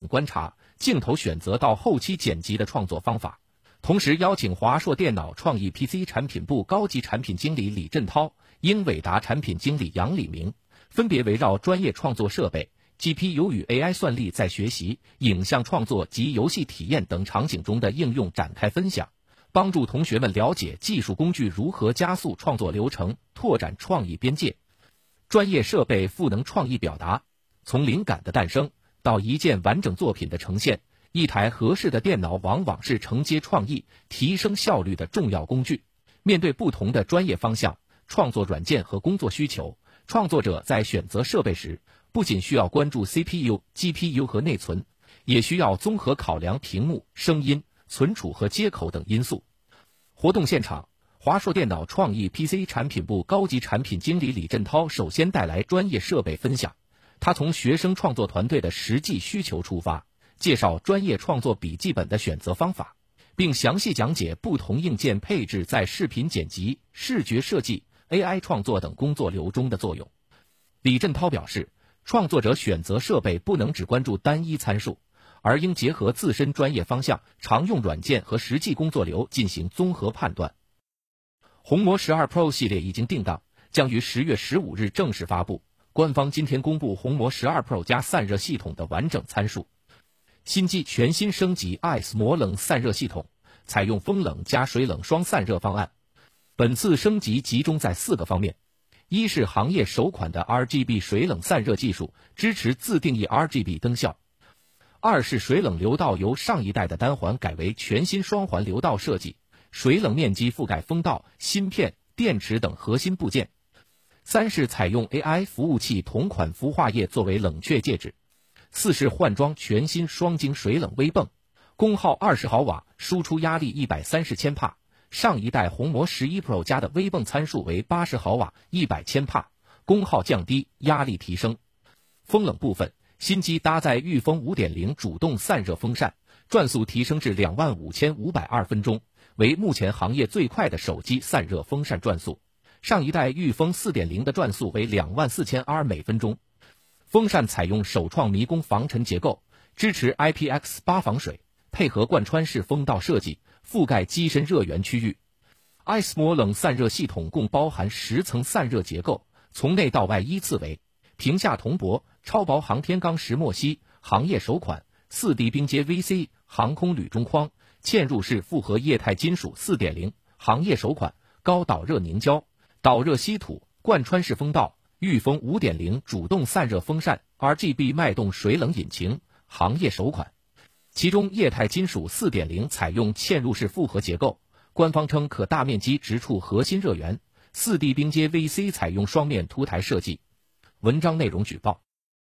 观察、镜头选择到后期剪辑的创作方法。同时邀请华硕电脑创意 PC 产品部高级产品经理李振涛、英伟达产品经理杨礼明，分别围绕专业创作设备、GPU 与 AI 算力在学习、影像创作及游戏体验等场景中的应用展开分享，帮助同学们了解技术工具如何加速创作流程，拓展创意边界。专业设备赋能创意表达，从灵感的诞生到一件完整作品的呈现，一台合适的电脑往往是承接创意、提升效率的重要工具。面对不同的专业方向、创作软件和工作需求，创作者在选择设备时，不仅需要关注 CPU、GPU 和内存，也需要综合考量屏幕、声音、存储和接口等因素。活动现场，华硕电脑创意 PC 产品部高级产品经理李振涛首先带来专业设备分享。他从学生创作团队的实际需求出发，介绍专业创作笔记本的选择方法，并详细讲解不同硬件配置在视频剪辑、视觉设计、AI 创作等工作流中的作用。李振涛表示，创作者选择设备不能只关注单一参数，而应结合自身专业方向、常用软件和实际工作流进行综合判断。红魔12 Pro 系列已经定档，将于10月15日正式发布。官方今天公布红魔12 Pro 加散热系统的完整参数。新机全新升级 ICE 魔冷散热系统，采用风冷加水冷双散热方案。本次升级集中在4个方面：一是行业首款的 RGB 水冷散热技术，支持自定义 RGB 灯效；二是水冷流道由上一代的单环改为全新双环流道设计，水冷面积覆盖风道、芯片、电池等核心部件；三是采用 AI 服务器同款氟化液作为冷却介质；四是换装全新双晶水冷微泵，功耗20毫瓦，输出压力130千帕。上一代红魔11 Pro 加的微泵参数为80毫瓦，100千帕，功耗降低，压力提升。风冷部分，新机搭载御风 5.0 主动散热风扇，转速提升至25502分钟，为目前行业最快的手机散热风扇转速。上一代御风 4.0 的转速为24000 R 每分钟。风扇采用首创迷宫防尘结构，支持 IPX8 防水，配合贯穿式风道设计，覆盖机身热源区域。ICE 魔冷散热系统共包含10层散热结构，从内到外依次为屏下铜箔、超薄航天钢石墨烯、行业首款 4D 冰阶 VC 航空铝中框、嵌入式复合液态金属 4.0 行业首款高导热凝胶、导热稀土、贯穿式风道、御风 5.0 主动散热风扇 RGB 脉动水冷引擎行业首款。其中液态金属 4.0 采用嵌入式复合结构，官方称可大面积直触核心热源。 4D 冰阶 VC 采用双面凸台设计。文章内容举报。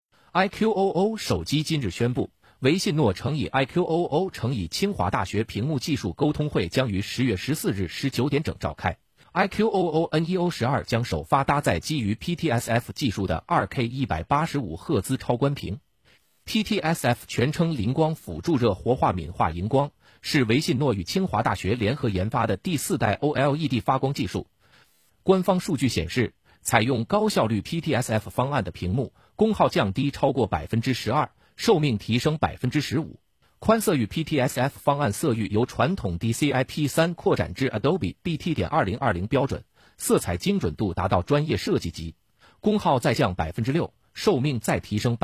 iQOO 手机今日宣布，微信诺乘以 iQOO 乘以清华大学屏幕技术沟通会将于10月14日19点整召开。iQOO NEO12 将首发搭载基于 PTSF 技术的 2K 185赫兹超宽屏。PTSF 全称灵光辅助热活化敏化荧光，是微信诺与清华大学联合研发的第4代 OLED 发光技术。官方数据显示，采用高效率 PTSF 方案的屏幕，功耗降低超过 12%， 寿命提升 15%。宽色域 PTSF 方案色域由传统 DCI-P3 扩展至 Adobe BT.2020 标准，色彩精准度达到专业设计级，功耗再降 6%， 寿命再提升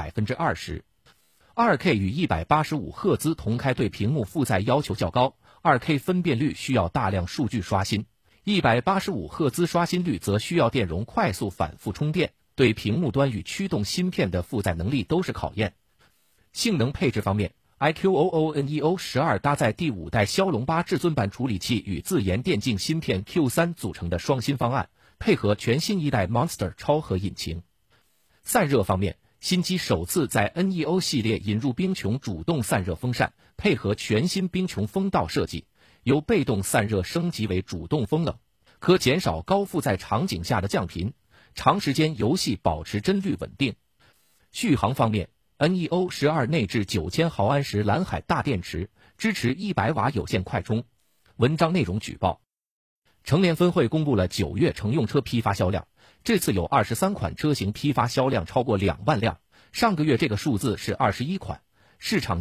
20%。2K 与185赫兹同开对屏幕负载要求较高， 2K 分辨率需要大量数据刷新，185赫兹刷新率则需要电容快速反复充电，对屏幕端与驱动芯片的负载能力都是考验。性能配置方面， iQOO NEO12 搭载第5代骁龙8至尊版处理器与自研电竞芯片 Q3 组成的双芯方案，配合全新一代 Monster 超核引擎。散热方面，新机首次在 NEO 系列引入冰穹主动散热风扇，配合全新冰穹风道设计，由被动散热升级为主动风冷，可减少高负载场景下的降频，长时间游戏保持帧率稳定。续航方面， NEO12 内置9000毫安时蓝海大电池，支持100瓦有线快充。文章内容举报。成联分会公布了9月乘用车批发销量，这次有23款车型批发销量超过2万辆，上个月这个数字是21款，市场